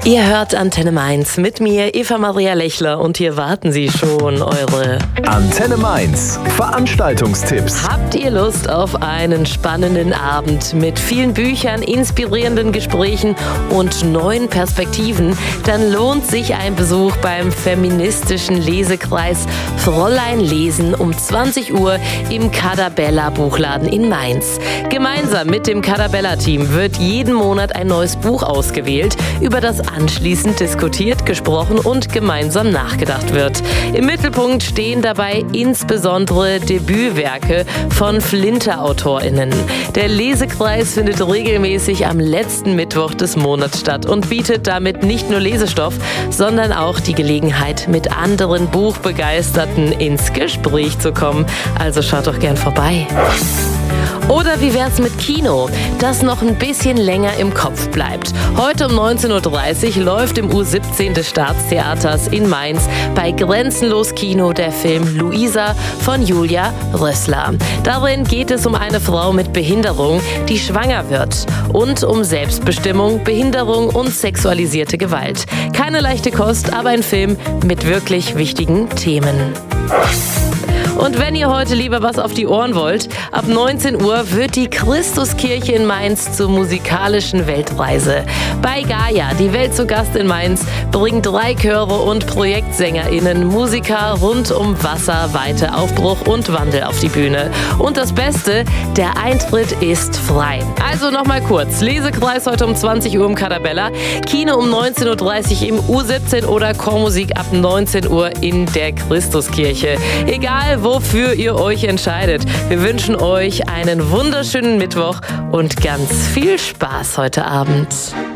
Ihr hört Antenne Mainz mit mir, Eva Maria Lechler, und hier warten Sie schon, eure Antenne Mainz Veranstaltungstipps. Habt ihr Lust auf einen spannenden Abend mit vielen Büchern, inspirierenden Gesprächen und neuen Perspektiven? Dann lohnt sich ein Besuch beim feministischen Lesekreis Fräulein Lesen um 20 Uhr im Cadabella Buchladen in Mainz. Gemeinsam mit dem Cadabella-Team wird jeden Monat ein neues Buch ausgewählt, über das anschließend diskutiert, gesprochen und gemeinsam nachgedacht wird. Im Mittelpunkt stehen dabei insbesondere Debütwerke von Flinter-AutorInnen. Der Lesekreis findet regelmäßig am letzten Mittwoch des Monats statt und bietet damit nicht nur Lesestoff, sondern auch die Gelegenheit, mit anderen Buchbegeisterten ins Gespräch zu kommen. Also schaut doch gern vorbei. Oder wie wär's mit Kino, das noch ein bisschen länger im Kopf bleibt? Heute um 19.30 Uhr läuft im U17 des Staatstheaters in Mainz bei Grenzenlos Kino der Film Luisa von Julia Rössler. Darin geht es um eine Frau mit Behinderung, die schwanger wird, und um Selbstbestimmung, Behinderung und sexualisierte Gewalt. Keine leichte Kost, aber ein Film mit wirklich wichtigen Themen. Und wenn ihr heute lieber was auf die Ohren wollt, ab 19 Uhr wird die Christuskirche in Mainz zur musikalischen Weltreise. Bei Gaia, die Welt zu Gast in Mainz, bringen 3 Chöre und Projektsänger*innen Musiker rund um Wasser, Weite, Aufbruch und Wandel auf die Bühne. Und das Beste, der Eintritt ist frei. Also nochmal kurz, Lesekreis heute um 20 Uhr im Cadabella, Kino um 19.30 Uhr im U17 oder Chormusik ab 19 Uhr in der Christuskirche. Egal, wofür ihr euch entscheidet. Wir wünschen euch einen wunderschönen Mittwoch und ganz viel Spaß heute Abend.